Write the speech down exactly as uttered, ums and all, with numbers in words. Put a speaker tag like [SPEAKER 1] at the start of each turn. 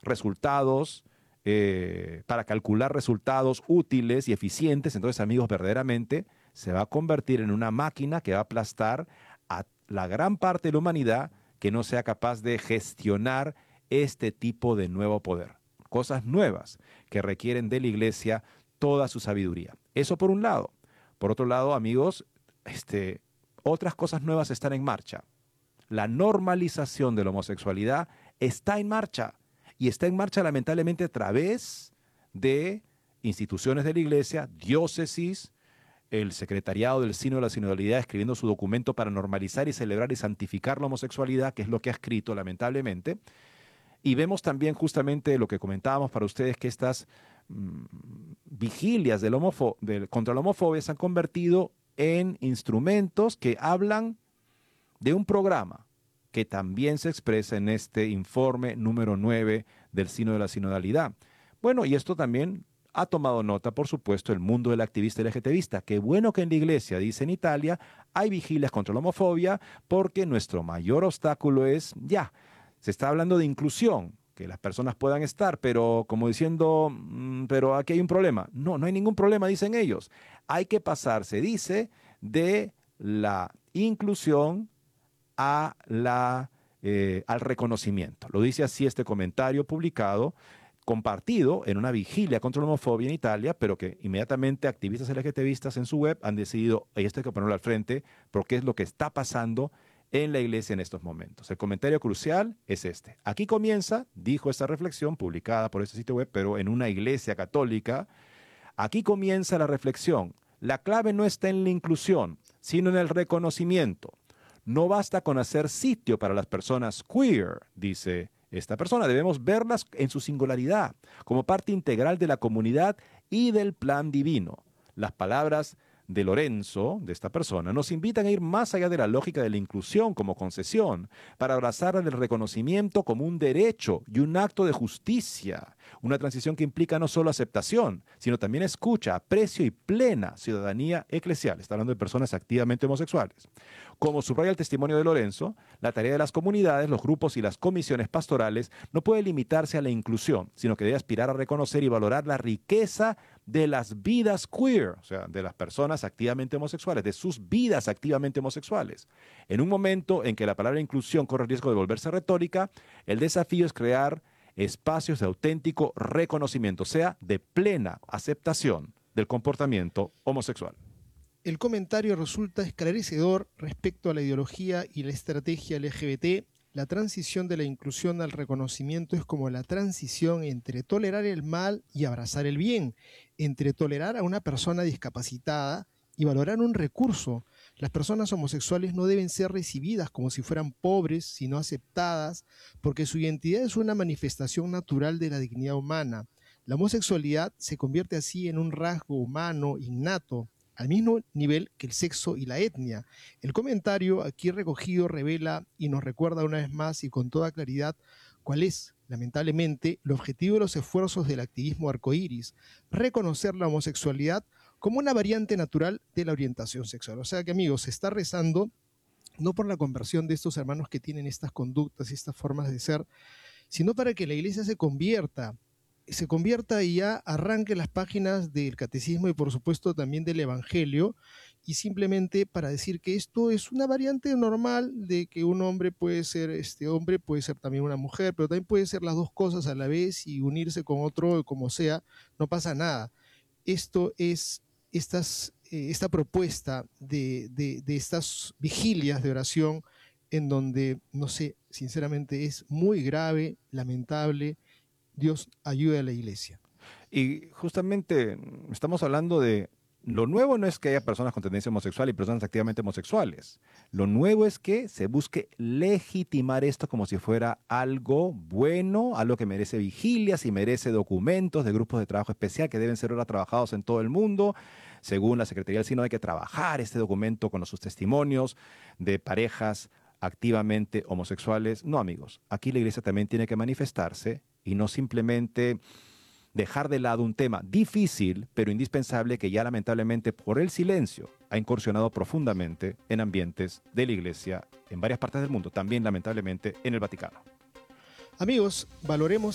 [SPEAKER 1] resultados, eh, para calcular resultados útiles y eficientes, entonces, amigos, verdaderamente se va a convertir en una máquina que va a aplastar a la gran parte de la humanidad que no sea capaz de gestionar este tipo de nuevo poder. Cosas nuevas que requieren de la iglesia toda su sabiduría. Eso por un lado. Por otro lado, amigos, este, otras cosas nuevas están en marcha. La normalización de la homosexualidad está en marcha. Y está en marcha lamentablemente a través de instituciones de la iglesia, diócesis, el secretariado del Sínodo de la Sinodalidad escribiendo su documento para normalizar y celebrar y santificar la homosexualidad, que es lo que ha escrito lamentablemente. Y vemos también justamente lo que comentábamos para ustedes, que estas mmm, vigilias del homofo del, contra la homofobia se han convertido en instrumentos que hablan de un programa que también se expresa en este informe número nueve del Sínodo de la Sinodalidad. Bueno, y esto también ha tomado nota, por supuesto, el mundo del activista LGTBista. Qué bueno que en la iglesia, dice en Italia, hay vigilias contra la homofobia, porque nuestro mayor obstáculo es, ya, se está hablando de inclusión, que las personas puedan estar, pero como diciendo, mmm, pero aquí hay un problema. No, no hay ningún problema, dicen ellos. Hay que pasarse, dice, de la inclusión a la, eh, al reconocimiento. Lo dice así este comentario publicado, compartido en una vigilia contra la homofobia en Italia, pero que inmediatamente activistas LGTBistas en su web han decidido, esto hay que ponerlo al frente, porque es lo que está pasando en la iglesia en estos momentos. El comentario crucial es este. Aquí comienza, dijo esta reflexión publicada por este sitio web, pero en una iglesia católica, aquí comienza la reflexión. La clave no está en la inclusión, sino en el reconocimiento. No basta con hacer sitio para las personas queer, dice esta persona. Debemos verlas en su singularidad, como parte integral de la comunidad y del plan divino. Las palabras de Lorenzo, de esta persona, nos invitan a ir más allá de la lógica de la inclusión como concesión, para abrazar el reconocimiento como un derecho y un acto de justicia. Una transición que implica no solo aceptación, sino también escucha, aprecio y plena ciudadanía eclesial. Está hablando de personas activamente homosexuales. Como subraya el testimonio de Lorenzo, la tarea de las comunidades, los grupos y las comisiones pastorales no puede limitarse a la inclusión, sino que debe aspirar a reconocer y valorar la riqueza de las vidas queer, o sea, de las personas activamente homosexuales, de sus vidas activamente homosexuales. En un momento en que la palabra inclusión corre el riesgo de volverse retórica, el desafío es crear espacios de auténtico reconocimiento, o sea, de plena aceptación del comportamiento homosexual.
[SPEAKER 2] El comentario resulta esclarecedor respecto a la ideología y la estrategia L G B T. La transición de la inclusión al reconocimiento es como la transición entre tolerar el mal y abrazar el bien, entre tolerar a una persona discapacitada y valorar un recurso. Las personas homosexuales no deben ser recibidas como si fueran pobres, sino aceptadas, porque su identidad es una manifestación natural de la dignidad humana. La homosexualidad se convierte así en un rasgo humano innato, al mismo nivel que el sexo y la etnia. El comentario aquí recogido revela y nos recuerda una vez más y con toda claridad cuál es, lamentablemente, el objetivo de los esfuerzos del activismo arcoíris: reconocer la homosexualidad como una variante natural de la orientación sexual. O sea que, amigos, se está rezando no por la conversión de estos hermanos que tienen estas conductas y estas formas de ser, sino para que la iglesia se convierta se convierta y ya arranque las páginas del catecismo y por supuesto también del evangelio, y simplemente para decir que esto es una variante normal de que un hombre puede ser este hombre, puede ser también una mujer, pero también puede ser las dos cosas a la vez y unirse con otro como sea, no pasa nada. Esto es estas, eh, esta propuesta de, de, de estas vigilias de oración en donde, no sé, sinceramente es muy grave, lamentable. Dios ayude a la iglesia.
[SPEAKER 1] Y justamente estamos hablando de, lo nuevo no es que haya personas con tendencia homosexual y personas activamente homosexuales. Lo nuevo es que se busque legitimar esto como si fuera algo bueno, algo que merece vigilias y merece documentos de grupos de trabajo especial que deben ser ahora trabajados en todo el mundo. Según la Secretaría del Sínodo, hay que trabajar este documento con sus testimonios de parejas activamente homosexuales. No, amigos, aquí la iglesia también tiene que manifestarse y no simplemente dejar de lado un tema difícil, pero indispensable, que ya lamentablemente por el silencio ha incursionado profundamente en ambientes de la iglesia en varias partes del mundo, también lamentablemente en el Vaticano.
[SPEAKER 2] Amigos, valoremos